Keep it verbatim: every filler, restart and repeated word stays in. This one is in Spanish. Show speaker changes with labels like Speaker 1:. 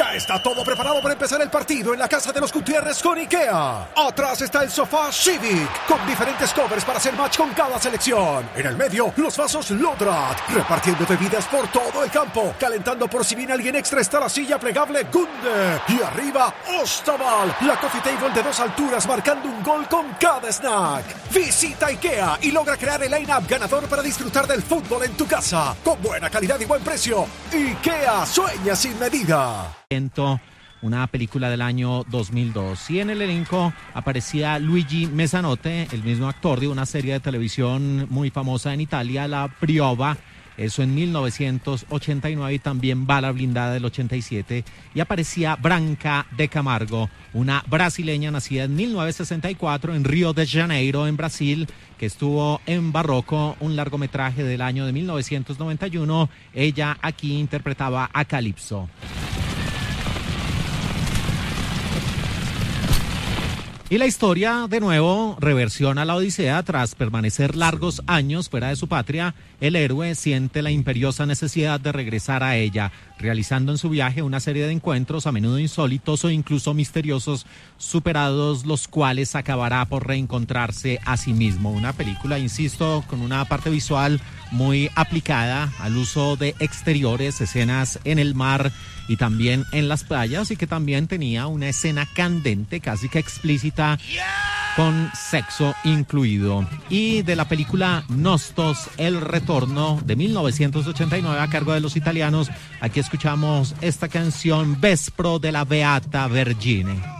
Speaker 1: Ya está todo preparado para empezar el partido en la casa de los Gutiérrez con IKEA. Atrás está el sofá Civic, con diferentes covers para hacer match con cada selección. En el medio, los vasos Lodrat, repartiendo bebidas por todo el campo. Calentando por si viene alguien extra está la silla plegable Gunde. Y arriba, Ostaval, la coffee table de dos alturas marcando un gol con cada snack. Visita IKEA y logra crear el line-up ganador para disfrutar del fútbol en tu casa. Con buena calidad y buen precio. IKEA, sueña sin medida.
Speaker 2: Una película del año dos mil dos, y en el elenco aparecía Luigi Mezzanotte, el mismo actor de una serie de televisión muy famosa en Italia, La Briova, eso en mil novecientos ochenta y nueve, y también Bala Blindada del ochenta y siete, y aparecía Branca de Camargo, una brasileña nacida en mil novecientos sesenta y cuatro en Río de Janeiro, en Brasil, que estuvo en Barroco, un largometraje del año de mil novecientos noventa y uno. Ella aquí interpretaba a Calypso. Y la historia, de nuevo, reversiona la Odisea. Tras permanecer largos años fuera de su patria, el héroe siente la imperiosa necesidad de regresar a ella, realizando en su viaje una serie de encuentros, a menudo insólitos o incluso misteriosos, superados los cuales acabará por reencontrarse a sí mismo. Una película, insisto, con una parte visual muy aplicada al uso de exteriores, escenas en el mar y también en las playas, y que también tenía una escena candente, casi que explícita, con sexo incluido. Y de la película Nostos, El Retorno, de mil novecientos ochenta y nueve, a cargo de los italianos, aquí escuchamos esta canción, Vespro de la Beata Vergine.